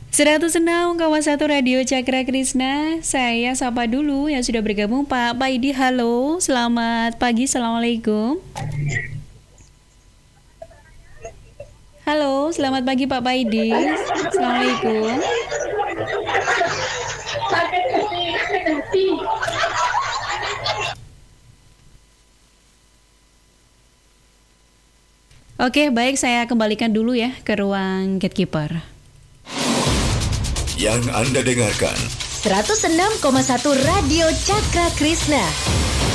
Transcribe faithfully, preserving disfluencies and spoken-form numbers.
seratus enam koma satu Radio Cakra Krishna. Saya sapa dulu yang sudah bergabung, Pak Paidi. Halo, selamat pagi, assalamualaikum. Halo, selamat pagi Pak Paidi. Assalamualaikum. Oke, baik, saya kembalikan dulu ya ke ruang gatekeeper. Yang Anda dengarkan seratus enam koma satu Radio Cakra Krishna.